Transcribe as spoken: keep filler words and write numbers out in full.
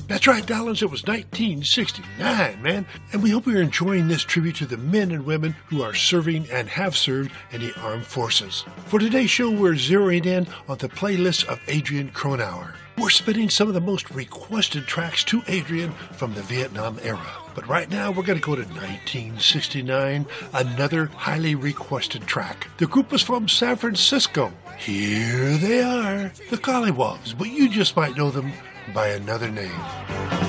That's right, Dallas, it was nineteen sixty-nine, man. And we hope you're enjoying this tribute to the men and women who are serving and have served in the armed forces. For today's show, we're zeroing in on the playlist of Adrian Cronauer. We're spinning some of the most requested tracks to Adrian from the Vietnam era. But right now, we're going to go to nineteen sixty-nine, another highly requested track. The group was from San Francisco. Here they are, the Collywogs, but you just might know them by another name.